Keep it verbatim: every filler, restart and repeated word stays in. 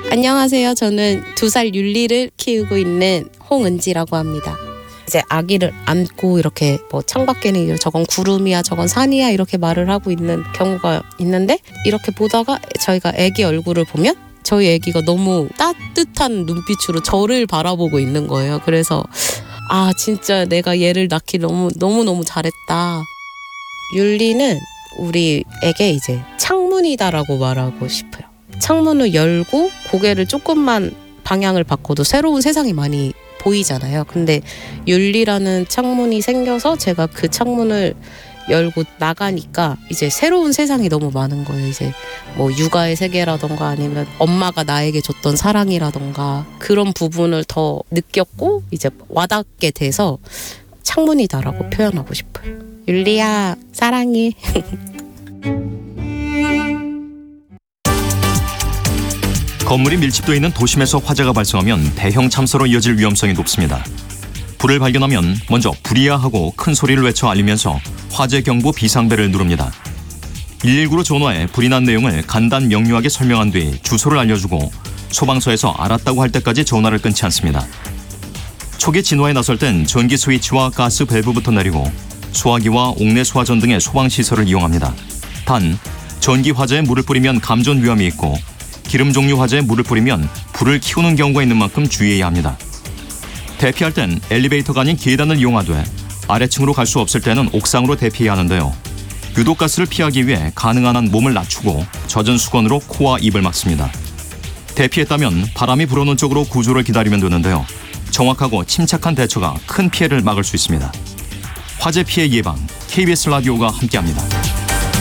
안녕하세요. 저는 두 살 율리를 키우고 있는 홍은지라고 합니다. 이제 아기를 안고 이렇게 뭐 창밖에는 저건 구름이야 저건 산이야 이렇게 말을 하고 있는 경우가 있는데, 이렇게 보다가 저희가 아기 얼굴을 보면 저희 아기가 너무 따뜻한 눈빛으로 저를 바라보고 있는 거예요. 그래서 아 진짜 내가 얘를 낳기 너무 너무너무 잘했다. 율리는 우리에게 이제 창문이다라고 말하고 싶어요. 창문을 열고 고개를 조금만 방향을 바꿔도 새로운 세상이 많이 보이잖아요. 근데 율리라는 창문이 생겨서 제가 그 창문을 열고 나가니까 이제 새로운 세상이 너무 많은 거예요. 이제 뭐 육아의 세계라던가 아니면 엄마가 나에게 줬던 사랑이라던가 그런 부분을 더 느꼈고 이제 와닿게 돼서 창문이다라고 표현하고 싶어요. 율리야 사랑해. 건물이 밀집되어 있는 도심에서 화재가 발생하면 대형 참사로 이어질 위험성이 높습니다. 불을 발견하면 먼저 불이야 하고 큰 소리를 외쳐 알리면서 화재 경보 비상벨을 누릅니다. 일일구로 전화해 불이 난 내용을 간단 명료하게 설명한 뒤 주소를 알려주고 소방서에서 알았다고 할 때까지 전화를 끊지 않습니다. 초기 진화에 나설 땐 전기 스위치와 가스 밸브부터 내리고 소화기와 옥내 소화전 등의 소방시설을 이용합니다. 단, 전기 화재에 물을 뿌리면 감전 위험이 있고 기름 종류 화재에 물을 뿌리면 불을 키우는 경우가 있는 만큼 주의해야 합니다. 대피할 땐 엘리베이터가 아닌 계단을 이용하되 아래층으로 갈 수 없을 때는 옥상으로 대피해야 하는데요. 유독가스를 피하기 위해 가능한 한 몸을 낮추고 젖은 수건으로 코와 입을 막습니다. 대피했다면 바람이 불어오는 쪽으로 구조를 기다리면 되는데요. 정확하고 침착한 대처가 큰 피해를 막을 수 있습니다. 화재 피해 예방, 케이비에스 라디오가 함께합니다.